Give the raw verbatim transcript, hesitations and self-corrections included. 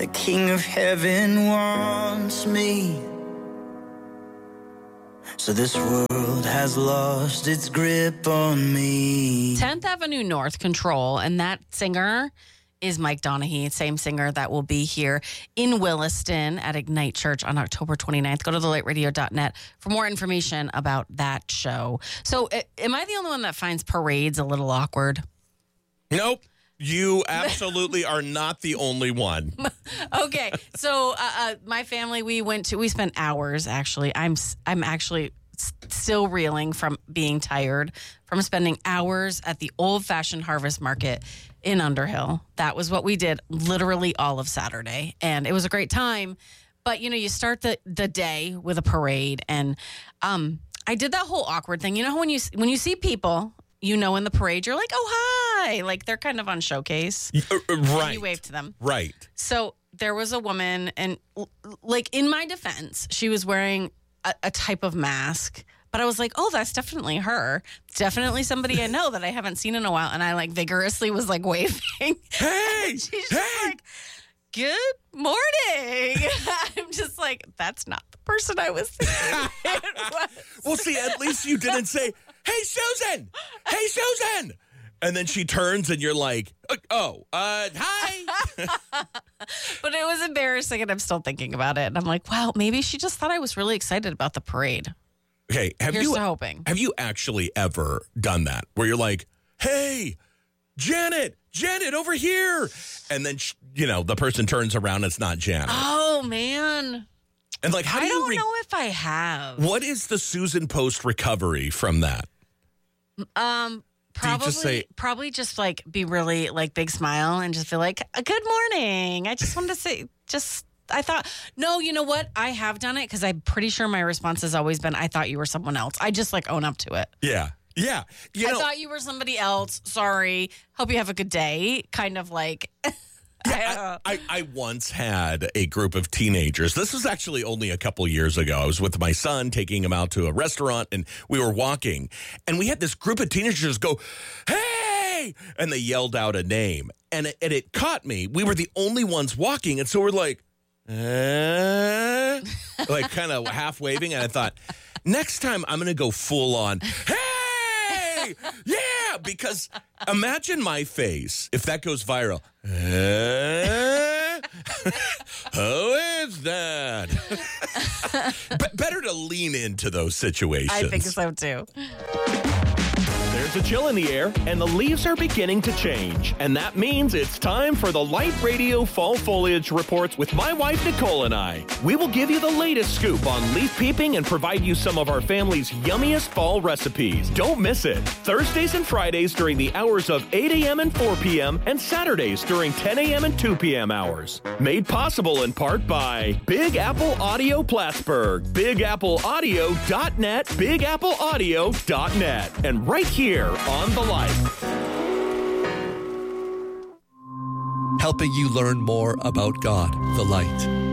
The King of Heaven wants me. So this world has lost its grip on me. tenth Avenue North Control, and that singer is Mike Donaghy, same singer that will be here in Williston at Ignite Church on October twenty-ninth. Go to the light radio dot net for more information about that show. So uh, am I the only one that finds parades a little awkward? Nope. You absolutely are not the only one. Okay, so uh, uh, my family, we went to, we spent hours actually. I'm I'm actually s- still reeling from being tired from spending hours at the Old Fashioned Harvest Market in Underhill. That was what we did literally all of Saturday, and it was a great time. But you know, you start the the day with a parade, and um, I did that whole awkward thing. You know, when you when you see people, you know, in the parade, you're like, oh, hi. Like, they're kind of on showcase. Uh, right. And you wave to them. Right. So there was a woman, and, like, in my defense, she was wearing a, a type of mask. But I was like, oh, that's definitely her. Definitely somebody I know that I haven't seen in a while. And I, like, vigorously was, like, waving. Hey! She's just hey! like, good morning. I'm just like, that's not the person I was thinking it was. Well, see, at least you didn't say, hey, Susan! Hey, Susan! And then she turns and you're like, oh, uh, hi. But it was embarrassing, and I'm still thinking about it. And I'm like, wow, maybe she just thought I was really excited about the parade. Okay, have Here's you to hoping. Have you actually ever done that where you're like, hey, Janet, Janet, over here. And then, she, you know, the person turns around, it's not Janet. Oh, man. And like, how do I you don't re- know if I have. What is the Susan Post recovery from that? Um, probably, just say- probably just like be really like big smile and just be like, good morning. I just wanted to say, just, I thought, no, you know what? I have done it because I'm pretty sure my response has always been, I thought you were someone else. I just like own up to it. Yeah. Yeah. You I know, thought you were somebody else. Sorry. Hope you have a good day. Kind of like. I, I, I once had a group of teenagers. This was actually only a couple years ago. I was with my son, taking him out to a restaurant, and we were walking. And we had this group of teenagers go, hey! And they yelled out a name. And it, and it caught me. We were the only ones walking. And so we're like, eh? Like kind of half waving. And I thought, next time I'm going to go full on, hey! Yeah! Because imagine my face if that goes viral. Uh, who is that? Be- better to lean into those situations. I think so too. There's a chill in the air, and the leaves are beginning to change. And that means it's time for the Light Radio Fall Foliage Reports with my wife, Nicole, and I. We will give you the latest scoop on leaf peeping and provide you some of our family's yummiest fall recipes. Don't miss it. Thursdays and Fridays during the hours of eight a.m. and four p.m. and Saturdays during ten a.m. and two p.m. hours. Made possible in part by Big Apple Audio Plattsburgh, big apple audio dot net, big apple audio dot net, and right here on The Light. Helping you learn more about God, The Light.